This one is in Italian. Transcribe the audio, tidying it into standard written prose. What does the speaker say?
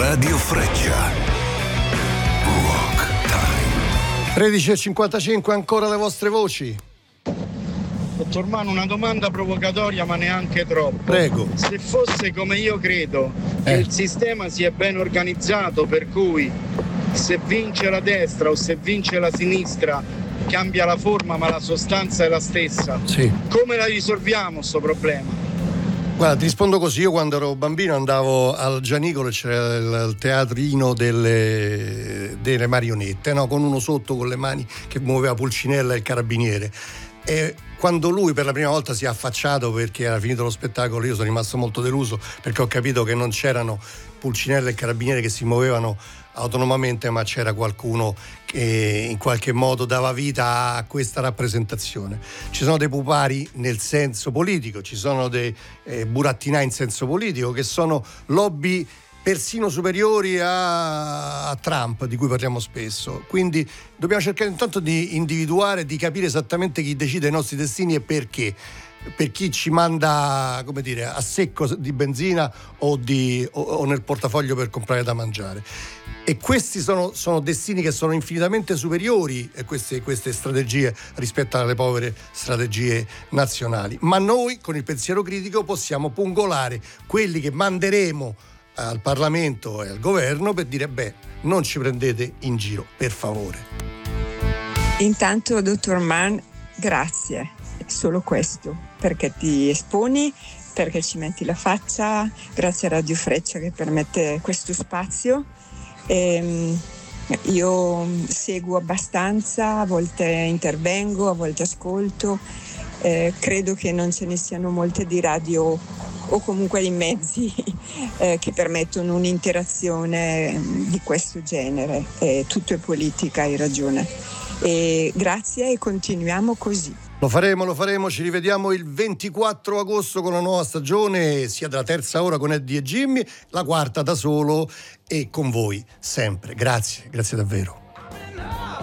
Radio Freccia. Rock Time. 13:55, ancora le vostre voci. Dottor Manu, una domanda provocatoria ma neanche troppo. Prego. Se fosse come io credo, che il sistema sia ben organizzato, per cui se vince la destra o se vince la sinistra cambia la forma ma la sostanza è la stessa, Sì. come la risolviamo sto problema? Guarda, ti rispondo così. Io quando ero bambino andavo al Gianicolo, c'era il teatrino delle marionette, no? Con uno sotto con le mani che muoveva Pulcinella e il carabiniere. E quando lui per la prima volta si è affacciato, perché era finito lo spettacolo, io sono rimasto molto deluso, perché ho capito che non c'erano Pulcinella e carabinieri che si muovevano autonomamente, ma c'era qualcuno che in qualche modo dava vita a questa rappresentazione. Ci sono dei pupari nel senso politico, ci sono dei burattinai in senso politico, che sono lobby persino superiori a Trump, di cui parliamo spesso. Quindi dobbiamo cercare intanto di individuare, di capire esattamente chi decide i nostri destini e perché. Per chi ci manda, come dire, a secco di benzina o nel portafoglio per comprare da mangiare. E questi sono destini che sono infinitamente superiori, queste strategie, rispetto alle povere strategie nazionali. Ma noi con il pensiero critico possiamo pungolare quelli che manderemo al Parlamento e al governo per dire: beh, non ci prendete in giro, per favore. Intanto, dottor Mann, grazie, solo questo, perché ti esponi, perché ci metti la faccia, grazie a Radio Freccia che permette questo spazio. Io seguo abbastanza, a volte intervengo, a volte ascolto, credo che non ce ne siano molte di radio o comunque di mezzi che permettono un'interazione di questo genere. Tutto è politica, hai ragione. E grazie, e continuiamo così. Lo faremo, ci rivediamo il 24 agosto con la nuova stagione, sia della terza ora con Eddie e Jimmy, la quarta da solo e con voi sempre. Grazie davvero.